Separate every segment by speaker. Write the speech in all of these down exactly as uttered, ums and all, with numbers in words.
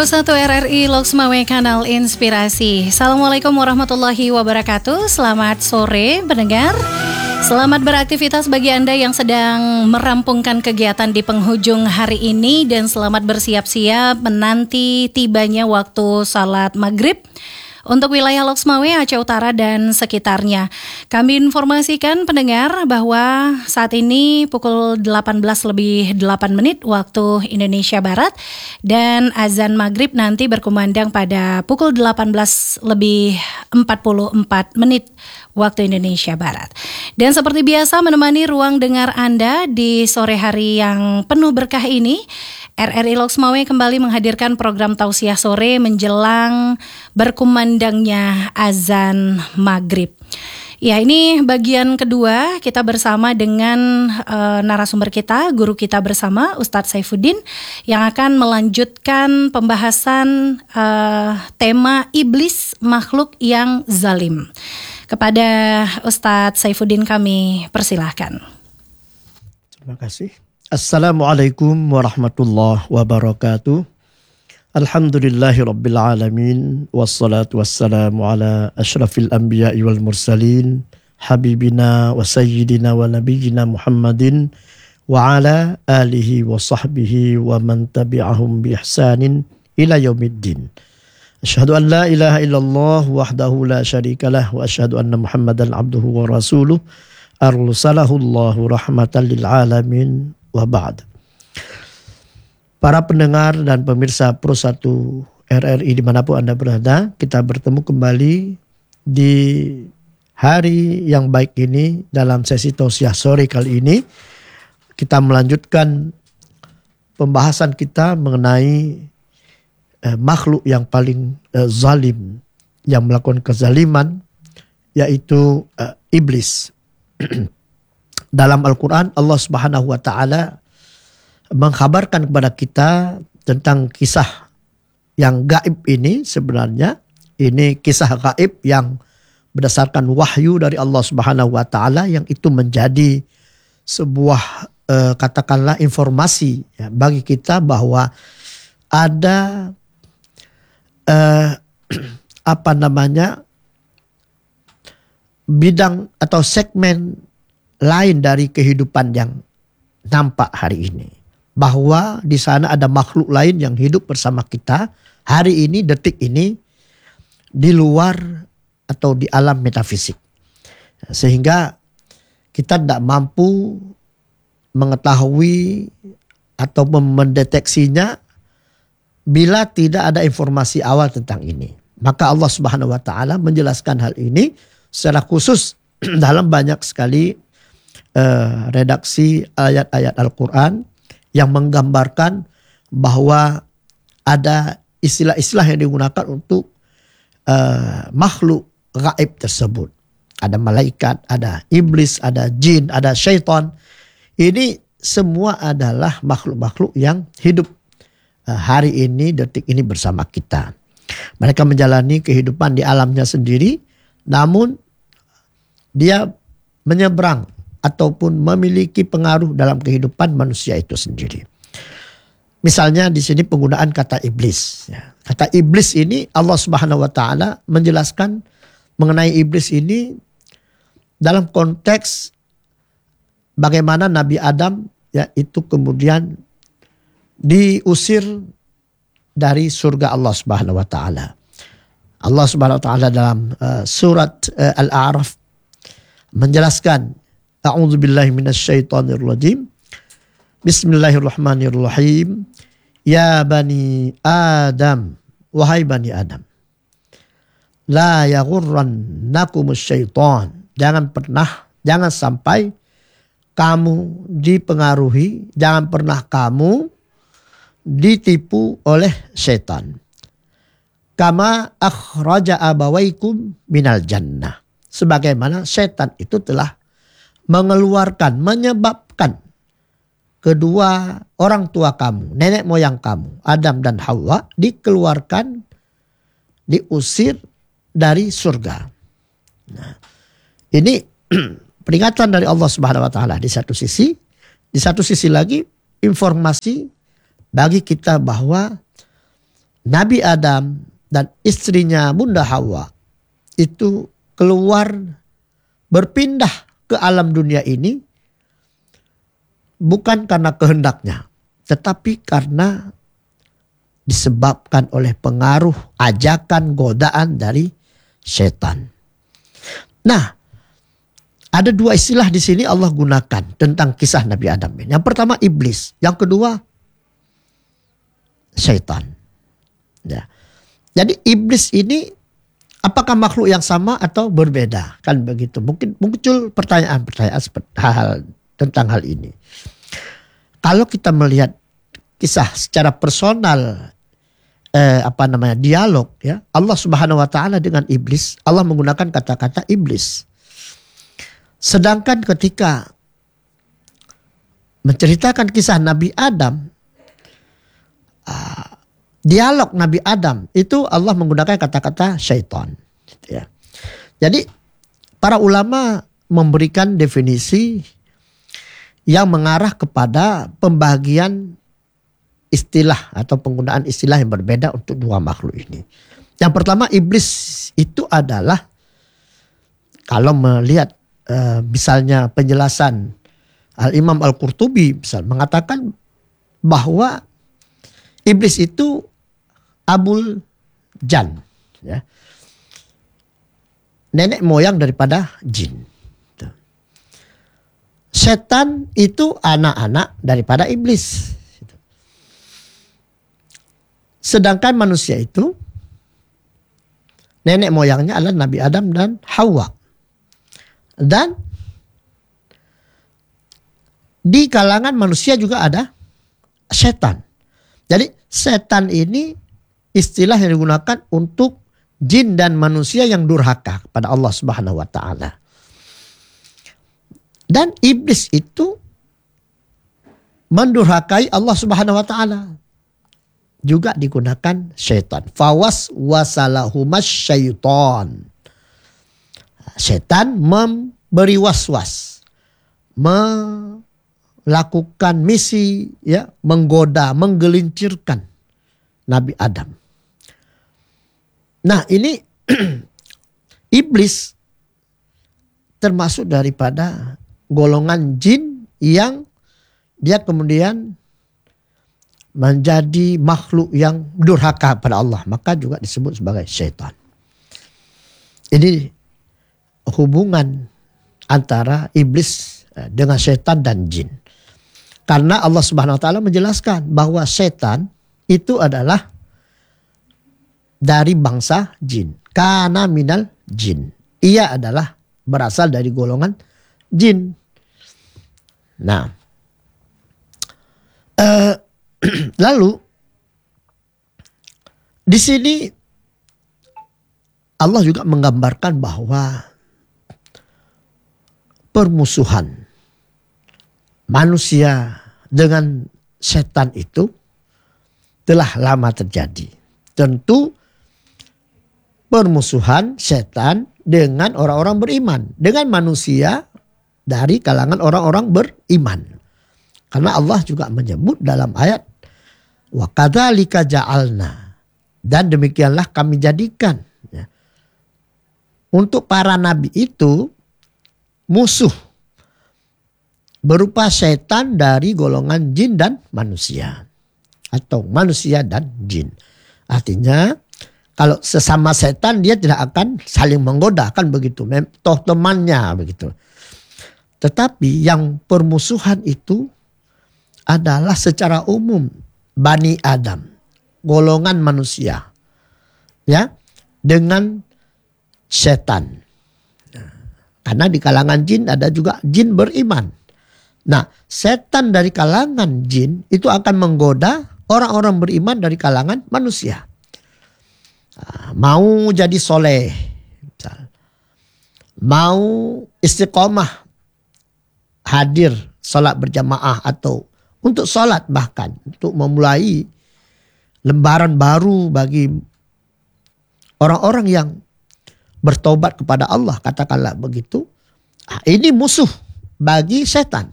Speaker 1: satu R R I Loksmawe Kanal Inspirasi. Assalamualaikum warahmatullahi wabarakatuh. Selamat sore pendengar. Selamat beraktivitas bagi Anda yang sedang merampungkan kegiatan di penghujung hari ini, dan selamat bersiap-siap menanti tibanya waktu salat maghrib untuk wilayah Loksmawe, Aceh Utara dan sekitarnya. Kami informasikan pendengar bahwa saat ini pukul delapan belas lebih delapan menit waktu Indonesia Barat, dan azan maghrib nanti berkumandang pada pukul delapan belas lebih empat puluh empat menit waktu Indonesia Barat. Dan seperti biasa menemani ruang dengar Anda di sore hari yang penuh berkah ini, R R I Loksmawe kembali menghadirkan program Tausiah Sore menjelang berkumandangnya azan maghrib. Ya, ini bagian kedua kita bersama dengan uh, narasumber kita, guru kita bersama Ustadz Saifuddin, yang akan melanjutkan pembahasan uh, tema iblis makhluk yang zalim. Kepada Ustadz Saifuddin kami persilahkan.
Speaker 2: Terima kasih. Assalamualaikum warahmatullahi wabarakatuh. Alhamdulillahi rabbil alamin. Wassalatu wassalamu ala ashrafil anbiya'i wal mursalin. Habibina wa sayyidina wa nabiyina Muhammadin. Wa ala alihi wa sahbihi wa man tabi'ahum bi ihsanin ila yaumiddin. Asyhadu an la ilaha illallah wahdahu la syarikalah. Wa asyhadu anna Muhammadan abduhu wa rasuluh. Arsalahu rahmatan lil alamin. Wa ba'd. Para pendengar dan pemirsa Pro satu R R I dimanapun Anda berada, kita bertemu kembali di hari yang baik ini dalam sesi Tausiah Sore kali ini. Kita melanjutkan pembahasan kita mengenai eh, makhluk yang paling eh, zalim, yang melakukan kezaliman, yaitu eh, iblis. Dalam Al-Quran Allah Subhanahu wa Ta'ala mengkhabarkan kepada kita tentang kisah yang gaib ini. Sebenarnya ini kisah gaib yang berdasarkan wahyu dari Allah Subhanahu wa Ta'ala, yang itu menjadi sebuah eh, katakanlah informasi ya, bagi kita bahwa ada eh, apa namanya bidang atau segmen lain dari kehidupan yang nampak hari ini. Bahwa di sana ada makhluk lain yang hidup bersama kita hari ini, detik ini, di luar atau di alam metafisik. Sehingga kita tidak mampu mengetahui atau mendeteksinya bila tidak ada informasi awal tentang ini. Maka Allah Subhanahu wa Ta'ala menjelaskan hal ini secara khusus dalam banyak sekali Uh, redaksi ayat-ayat Al-Quran yang menggambarkan bahwa ada istilah-istilah yang digunakan untuk uh, makhluk gaib tersebut. Ada malaikat, ada iblis, ada jin, ada syaitan. Ini semua adalah makhluk-makhluk yang hidup uh, hari ini, detik ini bersama kita. Mereka menjalani kehidupan di alamnya sendiri, namun dia menyeberang ataupun memiliki pengaruh dalam kehidupan manusia itu sendiri. Misalnya di sini penggunaan kata iblis. Kata iblis ini Allah Subhanahu wa Ta'ala menjelaskan mengenai iblis ini dalam konteks bagaimana Nabi Adam ya itu kemudian diusir dari surga Allah Subhanahu wa Ta'ala. Allah Subhanahu wa Ta'ala dalam uh, surat uh, Al-A'raf menjelaskan, A'udzu billahi minasyaitonir rajim. Bismillahirrahmanirrahim. Ya bani Adam, wahai bani Adam, la yaghurrannakumus syaitan. Jangan pernah, jangan sampai kamu dipengaruhi, jangan pernah kamu ditipu oleh syaitan. Kama akhraja abawaikum minal jannah. Sebagaimana syaitan itu telah mengeluarkan, menyebabkan kedua orang tua kamu, nenek moyang kamu, Adam dan Hawa, dikeluarkan, diusir dari surga. Nah, ini peringatan dari Allah Subhanahu wa Ta'ala di satu sisi, di satu sisi lagi informasi bagi kita bahwa Nabi Adam dan istrinya Bunda Hawa itu keluar berpindah ke alam dunia ini bukan karena kehendaknya, tetapi karena disebabkan oleh pengaruh, ajakan, godaan dari setan. Nah, ada dua istilah di sini Allah gunakan tentang kisah Nabi Adam ini. Yang pertama iblis, yang kedua setan. Ya. Jadi iblis ini apakah makhluk yang sama atau berbeda? Kan begitu. Mungkin muncul pertanyaan-pertanyaan seperti hal tentang hal ini. Kalau kita melihat kisah secara personal, eh, apa namanya dialog, ya Allah Subhanahu Wa Taala dengan iblis, Allah menggunakan kata-kata iblis. Sedangkan ketika menceritakan kisah Nabi Adam, uh, dialog Nabi Adam itu Allah menggunakan kata-kata syaitan. Ya. Jadi para ulama memberikan definisi yang mengarah kepada pembagian istilah atau penggunaan istilah yang berbeda untuk dua makhluk ini. Yang pertama, iblis itu adalah kalau melihat Uh, misalnya penjelasan Al-Imam Al-Qurtubi misal mengatakan bahwa iblis itu Abul Jan, ya, nenek moyang daripada jin. Setan itu anak-anak daripada iblis. Sedangkan manusia itu nenek moyangnya adalah Nabi Adam dan Hawa. Dan di kalangan manusia juga ada setan. Jadi setan ini istilah yang digunakan untuk jin dan manusia yang durhaka kepada Allah Subhanahu Wa Taala. Dan iblis itu mendurhakai Allah Subhanahu Wa Taala. Juga digunakan setan. Fawas wasalahumas syaitan. Setan memberi was-was, melakukan misi, ya, menggoda, menggelincirkan Nabi Adam. Nah, ini iblis termasuk daripada golongan jin yang dia kemudian menjadi makhluk yang durhaka pada Allah, maka juga disebut sebagai syaitan. Ini hubungan antara iblis dengan setan dan jin. Karena Allah Subhanahu Wa Taala menjelaskan bahwa setan itu adalah dari bangsa jin. Kana minal jin. Ia adalah berasal dari golongan jin. Nah, eh, lalu di sini Allah juga menggambarkan bahwa permusuhan manusia dengan setan itu telah lama terjadi. Tentu permusuhan setan dengan orang-orang beriman, dengan manusia dari kalangan orang-orang beriman. Karena Allah juga menyebut dalam ayat wa kadzalika ja'alna, dan demikianlah kami jadikan, ya, untuk para nabi itu musuh berupa setan dari golongan jin dan manusia. Atau manusia dan jin. Artinya kalau sesama setan dia tidak akan saling menggoda, kan begitu. Toh temannya begitu. Tetapi yang permusuhan itu adalah secara umum Bani Adam. Golongan manusia. Ya, dengan setan. Karena di kalangan jin ada juga jin beriman. Nah, setan dari kalangan jin itu akan menggoda orang-orang beriman dari kalangan manusia. Mau jadi soleh, mau istiqomah, hadir sholat berjamaah atau untuk sholat bahkan untuk memulai lembaran baru bagi orang-orang yang bertobat kepada Allah, katakanlah begitu. Nah, ini musuh bagi setan.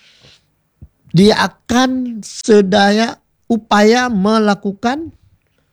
Speaker 2: Dia akan sedaya upaya melakukan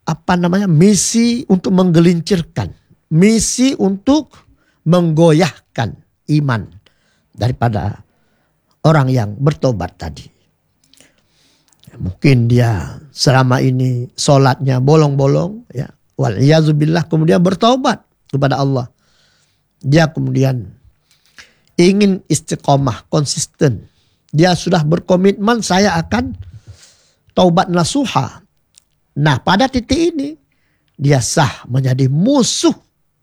Speaker 2: apa namanya misi untuk menggelincirkan, misi untuk menggoyahkan iman daripada orang yang bertobat tadi. Mungkin dia selama ini sholatnya bolong-bolong, ya, wal-iyazubillah, kemudian bertobat kepada Allah. Dia kemudian ingin istiqomah, konsisten. Dia sudah berkomitmen, saya akan taubat nasuha. Nah, pada titik ini dia sah menjadi musuh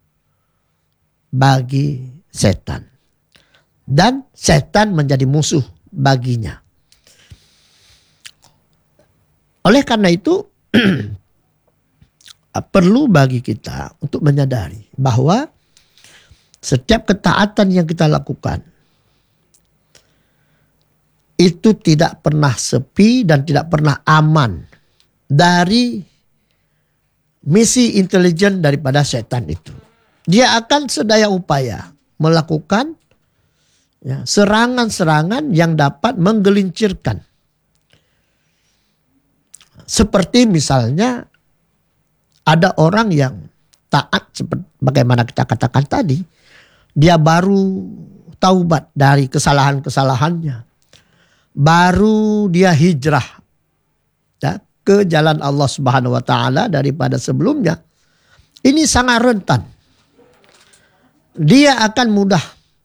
Speaker 2: bagi setan. Dan setan menjadi musuh baginya. Oleh karena itu perlu bagi kita untuk menyadari bahwa setiap ketaatan yang kita lakukan itu tidak pernah sepi dan tidak pernah aman dari misi intelijen daripada setan itu. Dia akan sedaya upaya melakukan ya, serangan-serangan yang dapat menggelincirkan. Seperti misalnya ada orang yang taat seperti bagaimana kita katakan tadi, dia baru taubat dari kesalahan-kesalahannya. Baru dia hijrah ya, ke jalan Allah Subhanahu wa taala daripada sebelumnya. Ini sangat rentan. Dia akan mudah,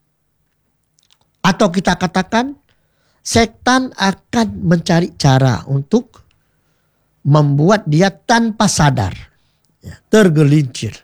Speaker 2: atau kita katakan setan akan mencari cara untuk membuat dia tanpa sadar ya, tergelincir.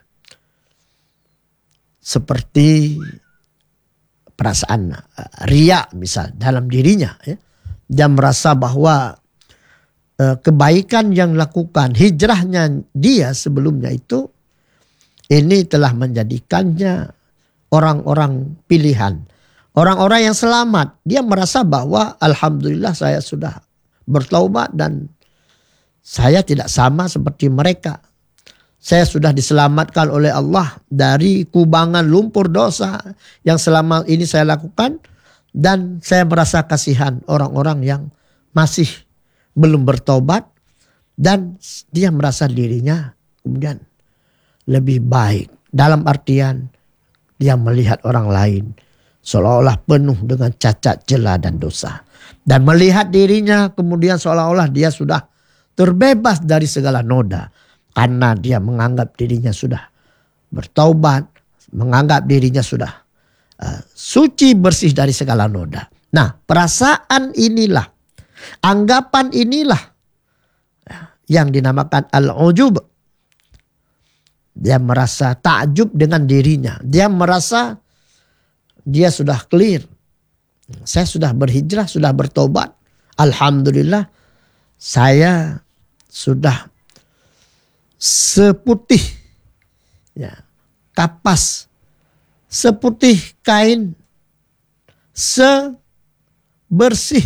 Speaker 2: Seperti perasaan uh, riya misal dalam dirinya. Ya. Dia merasa bahwa uh, kebaikan yang dilakukan, hijrahnya dia sebelumnya itu, ini telah menjadikannya orang-orang pilihan. Orang-orang yang selamat. Dia merasa bahwa alhamdulillah saya sudah bertaubat dan saya tidak sama seperti mereka. Saya sudah diselamatkan oleh Allah dari kubangan lumpur dosa yang selama ini saya lakukan. Dan saya merasa kasihan orang-orang yang masih belum bertobat. Dan dia merasa dirinya kemudian lebih baik. Dalam artian dia melihat orang lain seolah-olah penuh dengan cacat celah dan dosa. Dan melihat dirinya kemudian seolah-olah dia sudah terbebas dari segala noda. Karena dia menganggap dirinya sudah bertaubat. Menganggap dirinya sudah uh, suci bersih dari segala noda. Nah, perasaan inilah, anggapan inilah yang dinamakan al-ujub. Dia merasa takjub dengan dirinya. Dia merasa dia sudah clear. Saya sudah berhijrah, sudah bertobat. Alhamdulillah saya sudah seputih ya, kapas, seputih kain, sebersih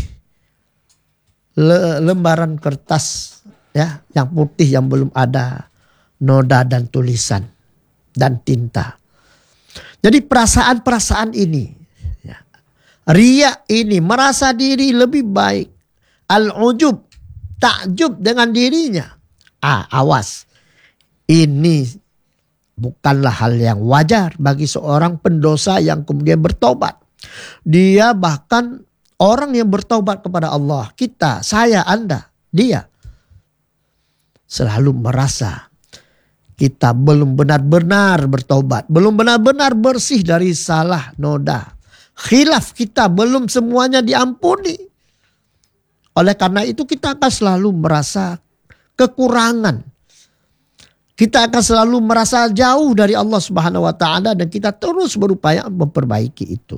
Speaker 2: le lembaran kertas ya, yang putih yang belum ada noda dan tulisan dan tinta. Jadi perasaan-perasaan ini ya, riya ini, merasa diri lebih baik, al-ujub, takjub dengan dirinya. Ah, awas. Ini bukanlah hal yang wajar bagi seorang pendosa yang kemudian bertobat. Dia bahkan orang yang bertobat kepada Allah, kita, saya, Anda, dia selalu merasa kita belum benar-benar bertobat, belum benar-benar bersih dari salah noda. Khilaf kita belum semuanya diampuni. Oleh karena itu kita akan selalu merasa kekurangan. Kita akan selalu merasa jauh dari Allah Subhanahu wa taala dan kita terus berupaya memperbaiki itu.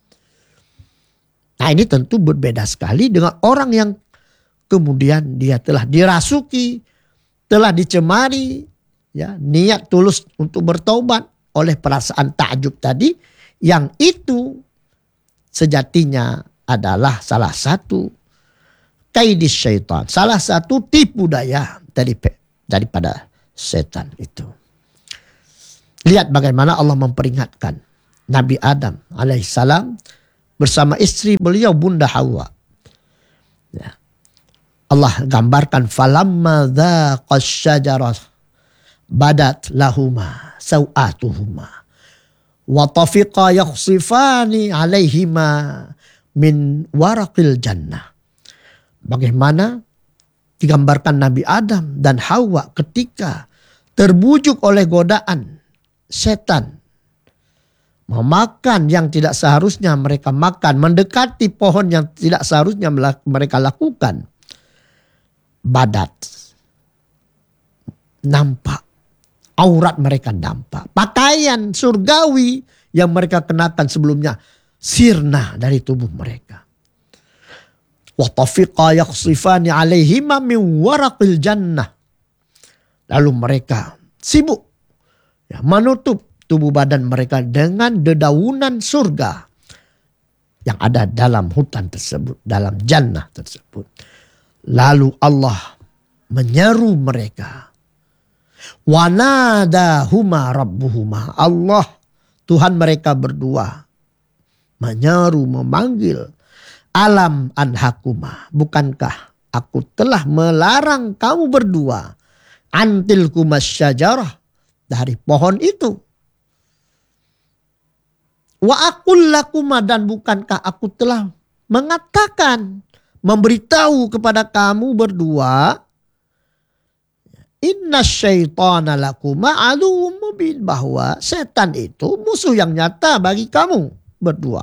Speaker 2: Nah, ini tentu berbeda sekali dengan orang yang kemudian dia telah dirasuki, telah dicemari ya, niat tulus untuk bertobat oleh perasaan takjub tadi, yang itu sejatinya adalah salah satu kaidis syaitan, salah satu tipu daya dari daripada setan itu. Lihat bagaimana Allah memperingatkan Nabi Adam alaihissalam bersama istri beliau Bunda Hawa. Ya. Allah gambarkan falamma dzaqas syajarah badat lahuma sawatuhuma wa tafiqa yakhsifani alaihima min waraqil jannah. Bagaimana digambarkan Nabi Adam dan Hawa ketika terbujuk oleh godaan setan, memakan yang tidak seharusnya mereka makan, mendekati pohon yang tidak seharusnya mereka lakukan. Badat, nampak, aurat mereka nampak. Pakaian surgawi yang mereka kenakan sebelumnya sirna dari tubuh mereka. Wa tafiqa yakhsifani alaihima min waraqil jannah. Lalu mereka sibuk ya, menutup tubuh badan mereka dengan dedaunan surga yang ada dalam hutan tersebut, dalam jannah tersebut. Lalu Allah menyeru mereka. Wanadahuma rabbuhuma. Allah, Tuhan mereka berdua, menyeru, memanggil. Alam anhakuma. Bukankah aku telah melarang kamu berdua antilkumas syajarah, dari pohon itu. Wa aqul lakuma, dan bukankah aku telah mengatakan, memberitahu kepada kamu berdua, inna syaitana lakuma aduwwum mubin, bahwa setan itu musuh yang nyata bagi kamu berdua.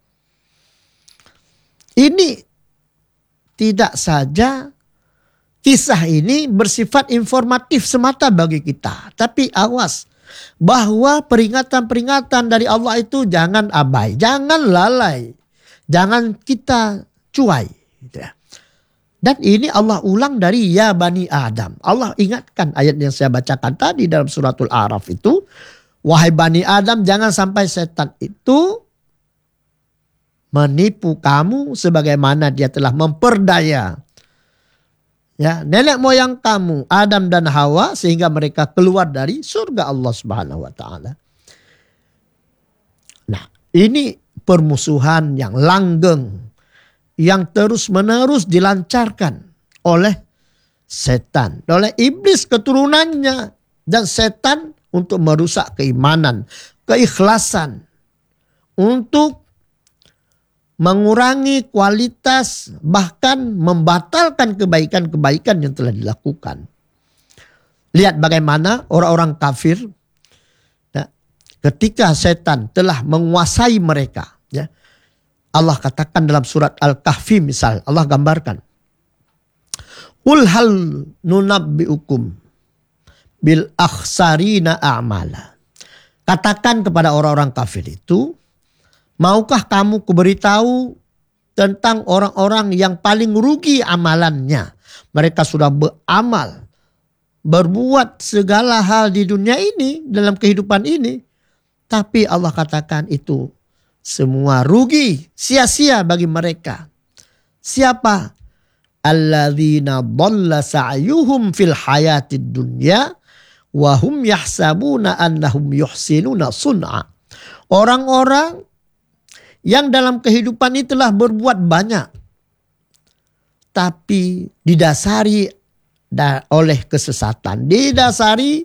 Speaker 2: Ini tidak saja kisah ini bersifat informatif semata bagi kita, tapi awas bahwa peringatan-peringatan dari Allah itu jangan abai, jangan lalai, jangan kita cuai. Dan ini Allah ulang dari ya Bani Adam. Allah ingatkan ayat yang saya bacakan tadi dalam suratul A'raf itu. Wahai Bani Adam, jangan sampai setan itu menipu kamu sebagaimana dia telah memperdaya ya nenek moyang kamu Adam dan Hawa sehingga mereka keluar dari surga Allah Subhanahu wa taala. Nah, ini permusuhan yang langgeng yang terus-menerus dilancarkan oleh setan, oleh iblis keturunannya dan setan untuk merusak keimanan, keikhlasan, untuk mengurangi kualitas, bahkan membatalkan kebaikan-kebaikan yang telah dilakukan. Lihat bagaimana orang-orang kafir ya, ketika setan telah menguasai mereka. Ya, Allah katakan dalam surat Al-Kahfi misal, Allah gambarkan. Qul hal nunabbi'ukum bil akhsarina a'mala. Katakan kepada orang-orang kafir itu, maukah kamu kuberitahu tentang orang-orang yang paling rugi amalannya? Mereka sudah beramal, berbuat segala hal di dunia ini, dalam kehidupan ini. Tapi Allah katakan itu semua rugi, sia-sia bagi mereka. Siapa? Alladzina dhalla sa'yuhum fil hayatid dunya wa hum yahsabuna annahum yuhsinuna sun'a. Orang-orang yang dalam kehidupan ini telah berbuat banyak, tapi didasari oleh kesesatan, didasari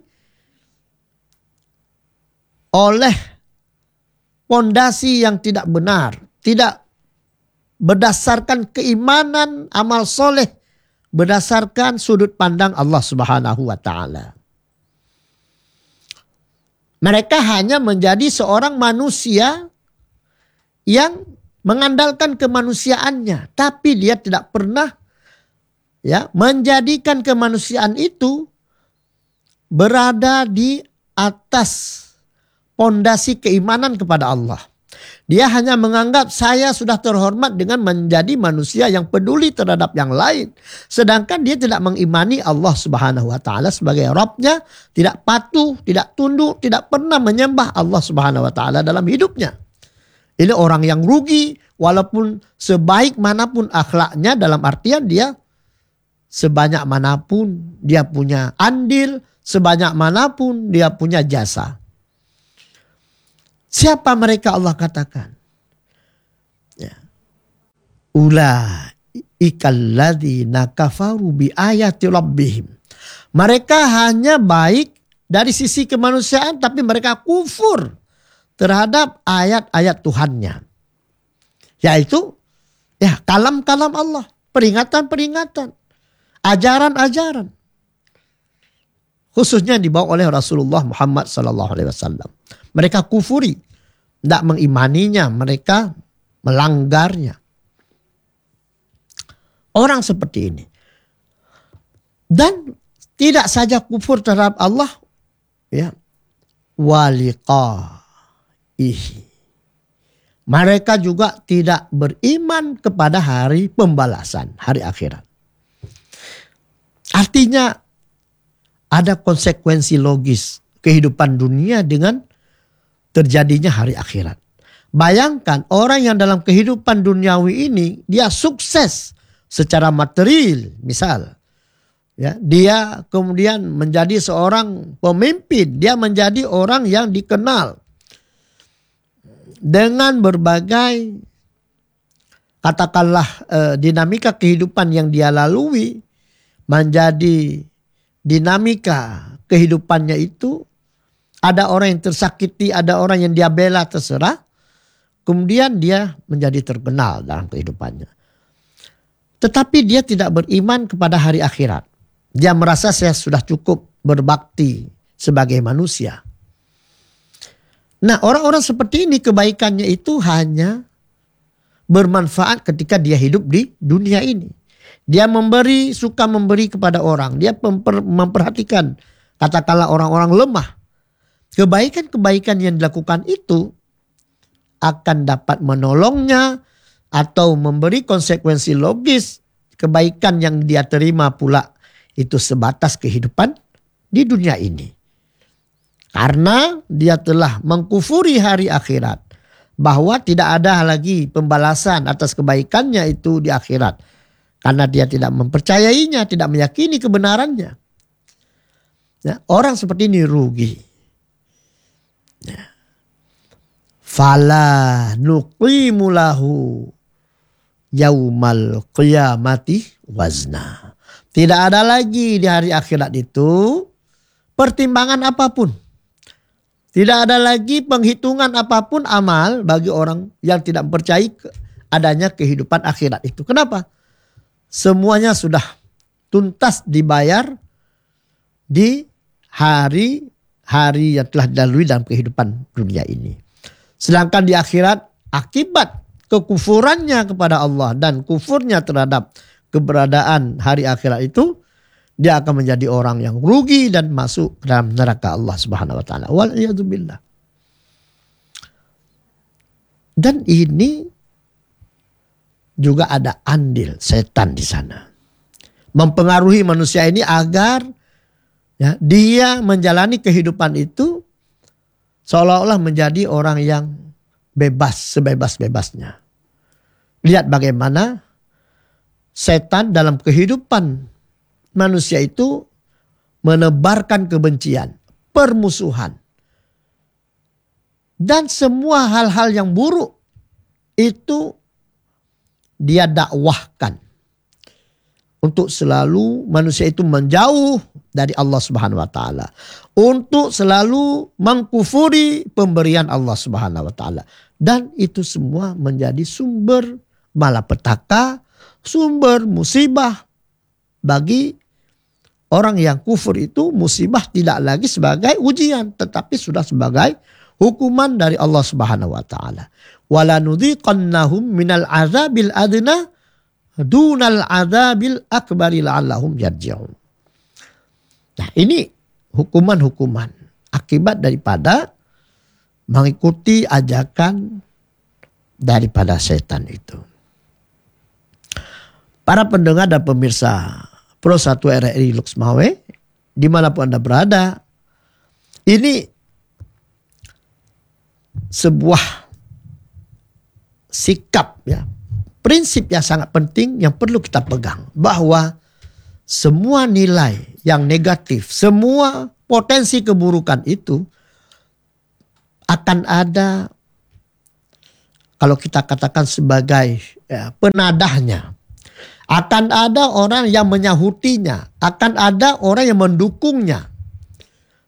Speaker 2: oleh pondasi yang tidak benar, tidak berdasarkan keimanan, amal soleh, berdasarkan sudut pandang Allah Subhanahu wa taala. Mereka hanya menjadi seorang manusia yang mengandalkan kemanusiaannya, tapi dia tidak pernah ya menjadikan kemanusiaan itu berada di atas pondasi keimanan kepada Allah. Dia hanya menganggap saya sudah terhormat dengan menjadi manusia yang peduli terhadap yang lain. Sedangkan dia tidak mengimani Allah Subhanahu wa taala sebagai Rabbnya, tidak patuh, tidak tunduk, tidak pernah menyembah Allah Subhanahu wa taala dalam hidupnya. Ini orang yang rugi walaupun sebaik manapun akhlaknya, dalam artian dia sebanyak manapun dia punya andil, sebanyak manapun dia punya jasa. Siapa mereka Allah katakan? Ya. Ulaikal ladzina kafaru bi ayati rabbihim. Mereka hanya baik dari sisi kemanusiaan, tapi mereka kufur terhadap ayat-ayat Tuhannya. Yaitu ya kalam-kalam Allah, peringatan-peringatan, ajaran-ajaran. Khususnya dibawa oleh Rasulullah Muhammad sallallahu alaihi wasallam. Mereka kufuri, tidak mengimaninya, mereka melanggarnya. Orang seperti ini. Dan tidak saja kufur terhadap Allah, ya, waliqaihi. Mereka juga tidak beriman kepada hari pembalasan, hari akhirat. Artinya ada konsekuensi logis kehidupan dunia dengan terjadinya hari akhirat. Bayangkan orang yang dalam kehidupan duniawi ini dia sukses secara material, misal ya, dia kemudian menjadi seorang pemimpin, dia menjadi orang yang dikenal dengan berbagai katakanlah eh, dinamika kehidupan yang dia lalui, menjadi dinamika kehidupannya itu ada orang yang tersakiti, ada orang yang dia bela, terserah. Kemudian dia menjadi terkenal dalam kehidupannya. Tetapi dia tidak beriman kepada hari akhirat. Dia merasa saya sudah cukup berbakti sebagai manusia. Nah, orang-orang seperti ini kebaikannya itu hanya bermanfaat ketika dia hidup di dunia ini. Dia memberi, suka memberi kepada orang. Dia memper, memperhatikan katakanlah orang-orang lemah. Kebaikan-kebaikan yang dilakukan itu akan dapat menolongnya atau memberi konsekuensi logis. Kebaikan yang dia terima pula itu sebatas kehidupan di dunia ini. Karena dia telah mengkufuri hari akhirat. Bahwa tidak ada lagi pembalasan atas kebaikannya itu di akhirat. Karena dia tidak mempercayainya, tidak meyakini kebenarannya. Ya, orang seperti ini rugi. Ya. Fala nuqimu lahu yaumal qiyamati wazna. Tidak ada lagi di hari akhirat itu pertimbangan apapun. Tidak ada lagi penghitungan apapun amal bagi orang yang tidak percaya adanya kehidupan akhirat itu. Kenapa? Semuanya sudah tuntas dibayar di hari-hari yang telah dilalui dalam kehidupan dunia ini. Sedangkan di akhirat akibat kekufurannya kepada Allah dan kufurnya terhadap keberadaan hari akhirat itu, dia akan menjadi orang yang rugi dan masuk dalam neraka Allah Subhanahu wa taala. Wal'iyadzubillah. Dan ini juga ada andil setan di sana. Mempengaruhi manusia ini agar ya, dia menjalani kehidupan itu seolah-olah menjadi orang yang bebas sebebas-bebasnya. Lihat bagaimana setan dalam kehidupan manusia itu menebarkan kebencian, permusuhan. Dan semua hal-hal yang buruk itu dia dakwahkan. Untuk selalu manusia itu menjauh dari Allah Subhanahu wa taala. Untuk selalu mengkufuri pemberian Allah Subhanahu wa taala. Dan itu semua menjadi sumber malapetaka, sumber musibah bagi orang yang kufur itu. Musibah tidak lagi sebagai ujian, tetapi sudah sebagai hukuman dari Allah Subhanahu wa taala. Wala nudhiqannahum minal azabil adna dunal azabil akbari la'allahum yarji'un. Nah, ini hukuman-hukuman akibat daripada mengikuti ajakan daripada setan itu. Para pendengar dan pemirsa Pro satu R R I Luxmawe, dimanapun Anda berada, ini sebuah sikap, ya, prinsip yang sangat penting yang perlu kita pegang, bahwa semua nilai yang negatif, semua potensi keburukan itu akan ada, kalau kita katakan sebagai ya, penadahnya. Akan ada orang yang menyahutinya, akan ada orang yang mendukungnya.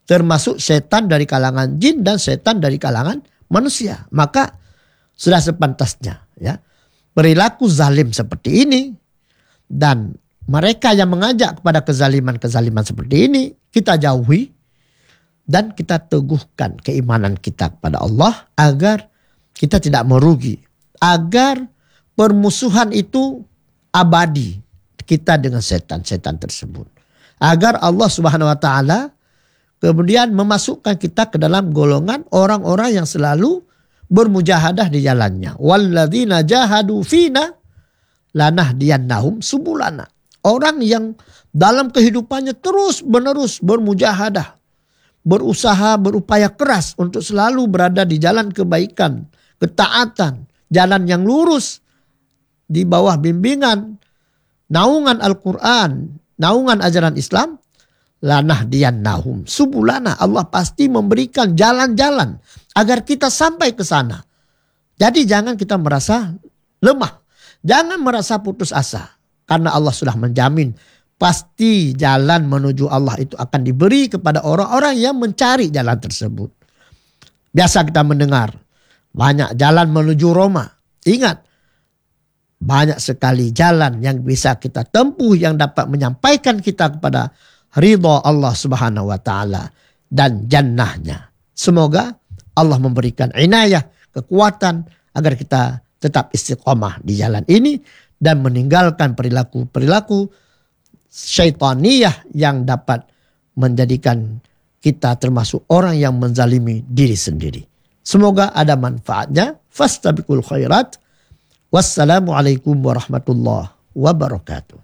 Speaker 2: termasuk setan dari kalangan jin dan setan dari kalangan manusia. Maka sudah sepantasnya ya perilaku zalim seperti ini dan mereka yang mengajak kepada kezaliman-kezaliman seperti ini kita jauhi dan kita teguhkan keimanan kita kepada Allah agar kita tidak merugi, agar permusuhan itu abadi kita dengan setan-setan tersebut, agar Allah Subhanahu wa taala kemudian memasukkan kita ke dalam golongan orang-orang yang selalu bermujahadah di jalannya. Walladzina jahadu fina lanahdiyannahum subulana. Orang yang dalam kehidupannya terus menerus bermujahadah, berusaha, berupaya keras untuk selalu berada di jalan kebaikan, ketaatan, jalan yang lurus di bawah bimbingan, naungan Al-Quran, naungan ajaran Islam, lanahdiyannahum subulana. Allah pasti memberikan jalan-jalan agar kita sampai ke sana. Jadi jangan kita merasa lemah, jangan merasa putus asa. Karena Allah sudah menjamin pasti jalan menuju Allah itu akan diberi kepada orang-orang yang mencari jalan tersebut. Biasa kita mendengar banyak jalan menuju Roma. Ingat, banyak sekali jalan yang bisa kita tempuh yang dapat menyampaikan kita kepada ridha Allah Subhanahu wa taala dan jannahnya. Semoga Allah memberikan inayah, kekuatan agar kita tetap istiqomah di jalan ini dan meninggalkan perilaku-perilaku syaitaniyah yang dapat menjadikan kita termasuk orang yang menzalimi diri sendiri. Semoga ada manfaatnya. Fastabiqul khairat. Wassalamualaikum warahmatullahi wabarakatuh.